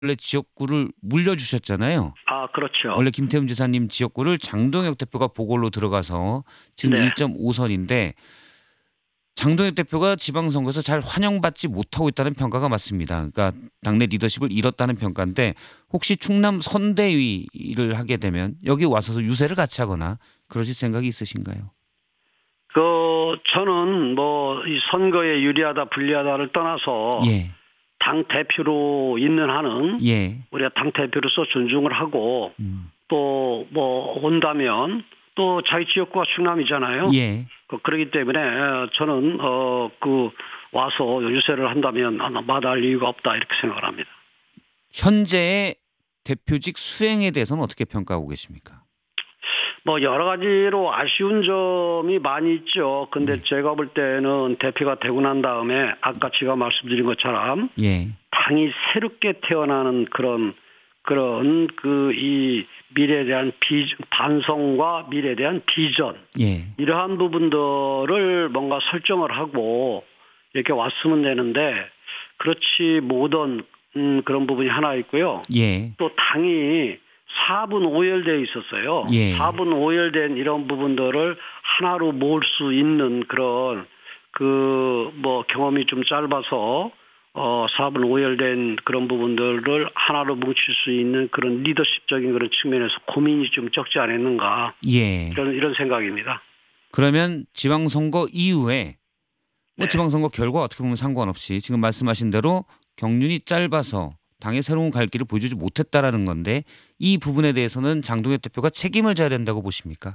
원래 지역구를 물려주셨잖아요. 아, 그렇죠. 원래 김태흠 지사님 지역구를 장동혁 대표가 보궐로 들어가서 지금 네. 1.5선인데 장동혁 대표가 지방선거에서 잘 환영받지 못하고 있다는 평가가 맞습니다. 그러니까 당내 리더십을 잃었다는 평가인데 혹시 충남 선대위를 하게 되면 여기 와서 유세를 같이 하거나 그러실 생각이 있으신가요? 저는 뭐, 이 선거에 유리하다, 불리하다를 떠나서 예. 당 대표로 있는 한은 예. 우리가 당 대표로서 존중을 하고 음. 또 뭐 온다면 또 자기 지역구가 충남이잖아요. 예. 그렇기 때문에 저는 와서 유세를 한다면 아마 마다할 이유가 없다 이렇게 생각을 합니다. 현재의 대표직 수행에 대해서는 어떻게 평가하고 계십니까? 뭐 여러 가지로 아쉬운 점이 많이 있죠. 근데 예. 제가 볼 때는 대표가 되고 난 다음에 아까 제가 말씀드린 것처럼 예. 당이 새롭게 태어나는 그런 이 미래에 대한 반성과 미래에 대한 비전 예. 이러한 부분들을 뭔가 설정을 하고 이렇게 왔으면 되는데 그렇지 못한 그런 부분이 하나 있고요. 예. 또 당이 4분 오열되어 있었어요. 예. 4분 오열된 이런 부분들을 하나로 모을 수 있는 그런 뭐 경험이 좀 짧아서 4분 오열된 그런 부분들을 하나로 뭉칠 수 있는 그런 리더십적인 그런 측면에서 고민이 좀 적지 않았는가 예. 이런 생각입니다. 그러면 지방선거 이후에 뭐 네. 지방선거 결과 어떻게 보면 상관없이 지금 말씀하신 대로 경륜이 짧아서 당의 새로운 갈 길을 보여주지 못했다라는 건데 이 부분에 대해서는 장동혁 대표가 책임을 져야 된다고 보십니까?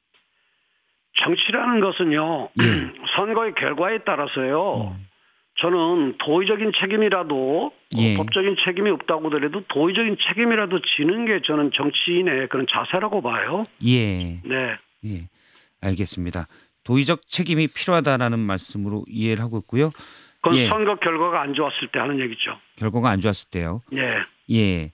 정치라는 것은요. 예. 선거의 결과에 따라서요. 음. 저는 도의적인 책임이라도 예. 법적인 책임이 없다고 하더라도 도의적인 책임이라도 지는 게 저는 정치인의 그런 자세라고 봐요. 예. 네. 예. 알겠습니다. 도의적 책임이 필요하다라는 말씀으로 이해를 하고 있고요. 그건 예. 선거 결과가 안 좋았을 때 하는 얘기죠. 결과가 안 좋았을 때요. 네. 예.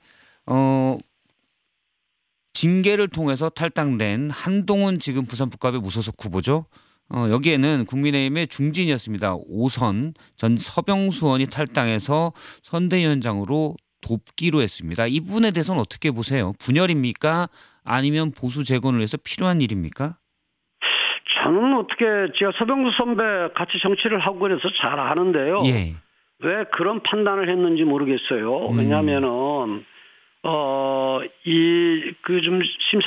징계를 통해서 탈당된 한동훈 지금 부산북갑의 무소속 후보죠. 여기에는 국민의힘의 중진이었습니다. 5선 전 서병수 의원이 탈당해서 선대위원장으로 돕기로 했습니다. 이 부분에 대해서는 어떻게 보세요? 분열입니까? 아니면 보수 재건을 위해서 필요한 일입니까? 저는 어떻게 제가 서병수 선배 같이 정치를 하고 그래서 잘 아는데요. 예. 왜 그런 판단을 했는지 모르겠어요. 음. 왜냐하면은 좀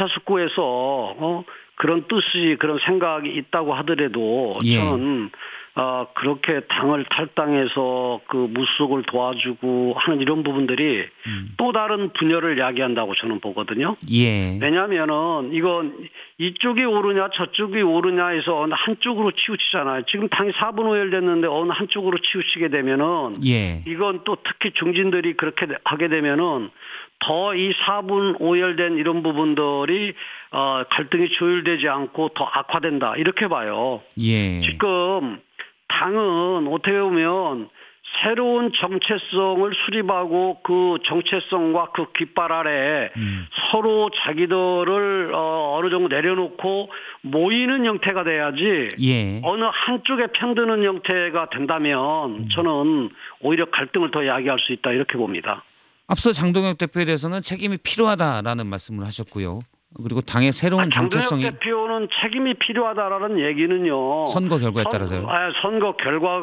심사숙고해서 그런 뜻이 그런 생각이 있다고 하더라도 예. 저는 그렇게 당을 탈당해서 그 무속을 도와주고 하는 이런 부분들이 또 다른 분열을 야기한다고 저는 보거든요. 예. 왜냐하면은 이건 이쪽이 오르냐 저쪽이 오르냐에서 어느 한쪽으로 치우치잖아요. 지금 당이 4분 오열됐는데 어느 한쪽으로 치우치게 되면은 예. 이건 또 특히 중진들이 그렇게 하게 되면은 더 이 4분 오열된 이런 부분들이 갈등이 조율되지 않고 더 악화된다 이렇게 봐요. 예. 지금 당은 어떻게 보면 새로운 정체성을 수립하고 그 정체성과 그 깃발 아래 서로 자기들을 어느 정도 내려놓고 모이는 형태가 돼야지 예. 어느 한쪽에 편드는 형태가 된다면 저는 오히려 갈등을 더 야기할 수 있다 이렇게 봅니다. 앞서 장동혁 대표에 대해서는 책임이 필요하다라는 말씀을 하셨고요. 그리고 당의 새로운 장동혁 정체성이 대표는 책임이 필요하다라는 얘기는요. 선거 결과에 따라서요. 선거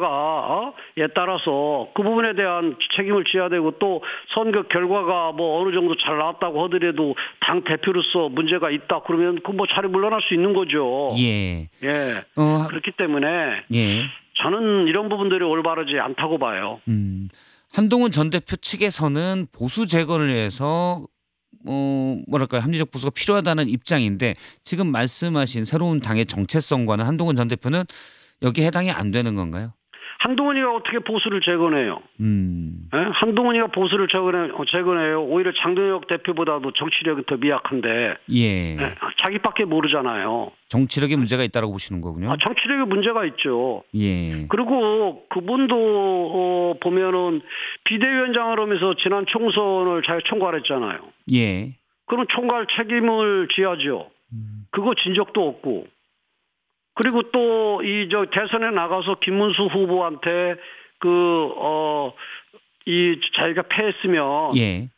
결과가에 따라서 그 부분에 대한 책임을 져야 되고 또 선거 결과가 뭐 어느 정도 잘 나왔다고 하더라도 당 대표로서 문제가 있다 그러면 그 뭐 자리 물러날 수 있는 거죠. 예. 예. 그렇기 때문에 예. 저는 이런 부분들이 올바르지 않다고 봐요. 한동훈 전 대표 측에서는 보수 재건을 위해서 뭐랄까요 합리적 보수가 필요하다는 입장인데 지금 말씀하신 새로운 당의 정체성과는 한동훈 전 대표는 여기에 해당이 안 되는 건가요? 한동훈이가 어떻게 보수를 재건해요? 음. 예? 한동훈이가 보수를 재건해요. 오히려 장동혁 대표보다도 정치력이 더 미약한데 예. 예? 자기밖에 모르잖아요. 정치력에 문제가 있다고 보시는 거군요. 정치력에 문제가 있죠. 예. 그리고 그분도 보면은 비대위원장을 하면서 지난 총선을 자기가 총괄했잖아요. 예. 그럼 총괄 책임을 져야죠. 그거 진 적도 없고. 그리고 또 대선에 나가서 김문수 후보한테 이 자기가 패했으면 예.